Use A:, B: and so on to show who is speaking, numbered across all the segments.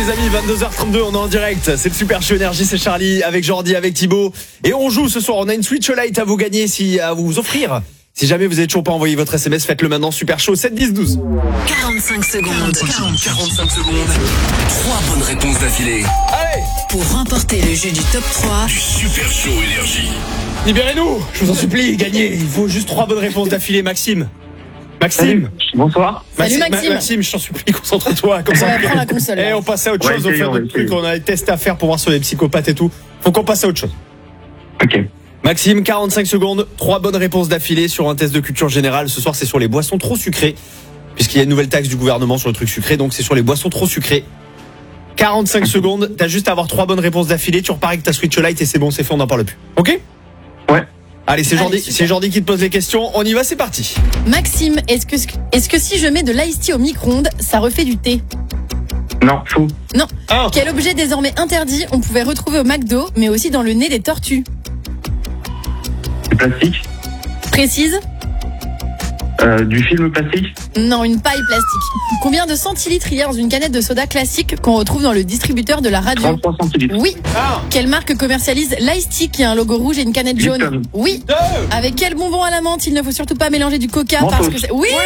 A: les amis, 22h32, on est en direct. C'est le Super Show Énergie, c'est Charlie avec Jordi, avec Thibaut. Et on joue ce soir, on a une Switch Lite à vous gagner, à vous offrir. Si jamais vous n'avez toujours pas envoyé votre SMS, faites-le maintenant, Super Show 7 10 12.
B: 45 secondes.
C: 45 secondes. 3 bonnes réponses d'affilée.
A: Allez,
B: Pour remporter le jeu du top 3.
C: Du Super Show Énergie.
A: libérez-nous, je vous en supplie, gagnez. Il faut juste 3 bonnes réponses d'affilée, Maxime. Maxime.
D: Bonsoir.
E: Salut, Maxime.
A: Maxime, je t'en supplie, concentre-toi. Comme
E: On
A: ça,
E: va prendre la console.
A: Et on passe à autre
D: Ouais,
A: chose, on fait
D: essayons,
A: d'autres trucs,
D: essayons.
A: on a des tests à faire pour voir sur les psychopathes et tout. Faut qu'on passe à autre chose.
D: Ok.
A: Maxime, 45 secondes, 3 bonnes réponses d'affilée sur un test de culture générale. Ce soir, c'est sur les boissons trop sucrées, puisqu'il y a une nouvelle taxe du gouvernement sur le truc sucré, donc c'est sur les boissons trop sucrées. 45 secondes, t'as juste à avoir 3 bonnes réponses d'affilée, tu repars avec ta Switch Lite et c'est bon, c'est fait, on n'en parle plus. Ok ?
D: Ouais.
A: Allez, c'est
E: Allez,
A: Jordi,
E: super.
A: c'est Jordi qui te pose les questions, on y va, c'est parti.
E: Maxime, est-ce que si je mets de l'ice tea au micro-ondes, ça refait du thé?
D: Non, faux.
E: Non.
A: Ah.
E: Quel objet désormais interdit on pouvait retrouver au McDo, mais aussi dans le nez des tortues?
D: Du plastique.
E: Précise?
D: Du film plastique.
E: Non, une paille plastique. Combien de centilitres il y a dans une canette de soda classique qu'on retrouve dans le distributeur de la radio?
D: 33 centilitres.
E: Oui.
A: Ah.
E: Quelle marque commercialise l'ice tea qui a un logo rouge et une canette jaune?
D: Lipton.
E: Oui. Avec quel bonbon à la menthe il ne faut surtout pas mélanger du coca
D: Mentos.
E: parce que c'est... Oui.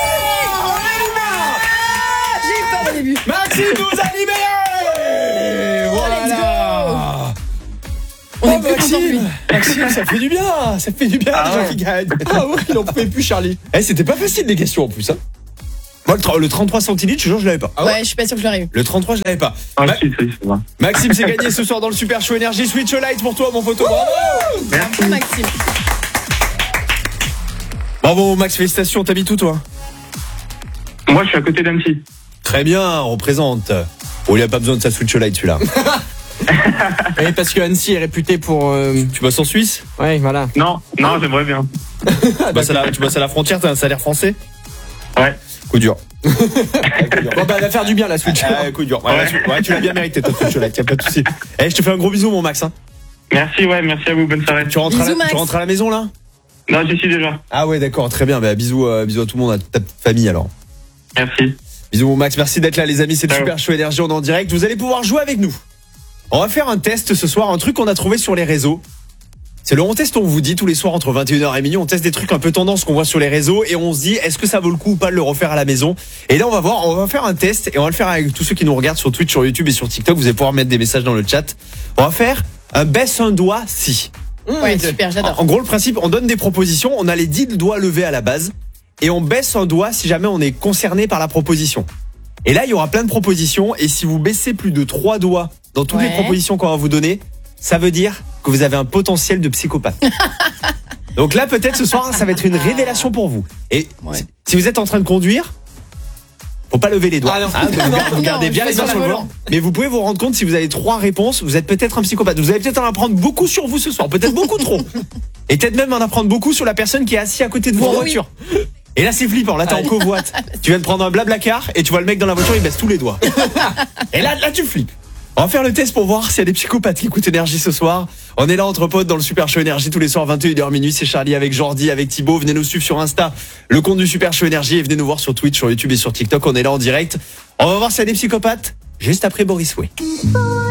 E: J'ai eu peur au début.
A: Maxime nous a libérés. Voilà.
E: On est
A: Oh,
E: plus content que lui.
A: Maxime, ça fait du bien, ça fait du bien
D: Ah
A: les gens
D: ouais.
A: qui gagnent. Ah ouais, il en pouvait plus Charlie. Eh, c'était pas facile les questions en plus hein. Moi le 33 centilitres, je l'avais pas. Ah
E: Ouais, je suis pas sûr que je l'aurais eu.
A: Le 33, je l'avais pas.
D: Ah,
A: Ma-
D: si, c'est vrai.
A: Maxime s'est gagné ce soir dans le Super Show Énergie. Switch Lite pour toi, mon photo. Bravo.
D: Merci.
E: Maxime.
A: Bravo, Max, félicitations. T'habites où, toi?
D: Moi, je suis à côté d'Annecy.
A: Très bien, on représente. Oh, il a pas besoin de sa Switch Lite, celui-là.
F: Oui, parce que Annecy est réputé pour.
A: Tu bosses en Suisse?
F: Ouais, voilà.
D: Non, j'aimerais bien.
A: Tu bosses à la frontière, t'as un salaire français?
D: Ouais.
A: Coup dur.
F: Bon, bah, elle va faire du bien la Switch.
A: Coup dur. Ouais, tu l'as bien mérité, ta Switch Lite, y a pas de souci. Eh, je te fais un gros bisou, mon Max. Hein.
D: Merci à vous. Bonne soirée.
A: Tu rentres,
E: Bisous, Max.
A: tu rentres à la maison, là?
D: Non, j'y suis déjà.
A: Ah ouais, d'accord, très bien. Bah, bisous à tout le monde, à toute ta petite famille, alors.
D: Merci.
A: Bisous, mon Max. Merci d'être là, les amis. C'est le
D: Ciao.
A: Super Show Énergie, on est en direct. Vous allez pouvoir jouer avec nous. On va faire un test ce soir, un truc qu'on a trouvé sur les réseaux. C'est le on test, on vous dit tous les soirs entre 21h et minuit, on teste des trucs un peu tendance qu'on voit sur les réseaux et on se dit est-ce que ça vaut le coup ou pas de le refaire à la maison. Et là on va voir, on va faire un test et on va le faire avec tous ceux qui nous regardent sur Twitch, sur YouTube et sur TikTok. Vous allez pouvoir mettre des messages dans le chat. On va faire un baisse un doigt si.
E: Ouais, super, j'adore.
A: En gros le principe, on donne des propositions, on a les 10 doigts levés à la base et on baisse un doigt si jamais on est concerné par la proposition. Et là il y aura plein de propositions et si vous baissez plus de 3 doigts dans toutes les
E: Ouais.
A: propositions qu'on va vous donner, ça veut dire que vous avez un potentiel de psychopathe. Donc là, peut-être ce soir, ça va être une révélation pour vous. Et
E: Ouais.
A: si vous êtes en train de conduire, faut pas lever les doigts.
F: Ah non.
A: Donc vous gardez
E: Non,
A: bien
E: je
A: les
E: fais
A: mains
E: sur
A: sur le
E: le
A: volant. Mais vous pouvez vous rendre compte si vous avez 3 réponses, vous êtes peut-être un psychopathe. Vous allez peut-être en apprendre beaucoup sur vous ce soir, peut-être beaucoup trop. Et peut-être même en apprendre beaucoup sur la personne qui est assise à côté de vous en
E: Oui.
A: voiture. Et là, c'est flippant. Là, t'es en covoite. Tu viens de prendre un blablacar et tu vois le mec dans la voiture, il baisse tous les doigts. Et là, tu flippes. On va faire le test pour voir s'il y a des psychopathes qui écoutent Énergie ce soir. On est là entre potes dans le Super Show Énergie tous les soirs 21h minuit. C'est Charlie avec Jordi, avec Thibaut. Venez nous suivre sur Insta, le compte du Super Show Énergie, et venez nous voir sur Twitch, sur YouTube et sur TikTok. On est là en direct. On va voir s'il y a des psychopathes juste après Boris Way.